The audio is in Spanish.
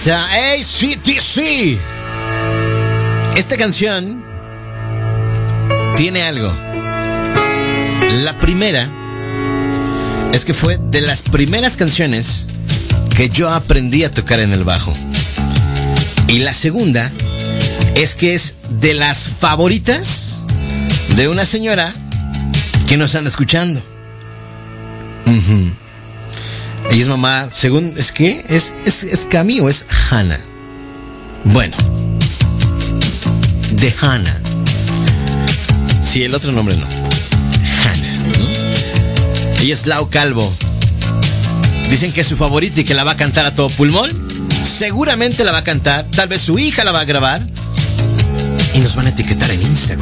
está AC/DC. Esta canción tiene algo. La primera es que fue de las primeras canciones que yo aprendí a tocar en el bajo. Y la segunda es que es de las favoritas de una señora que nos anda escuchando. Ella es mamá, según, ¿es qué? ¿Es Cami o es Hannah? Bueno, de Hannah. Sí, el otro nombre no. Hannah, ¿no? Ella es Lau Calvo. Dicen que es su favorita y que la va a cantar a todo pulmón. Seguramente la va a cantar. Tal vez su hija la va a grabar. Y nos van a etiquetar en Instagram.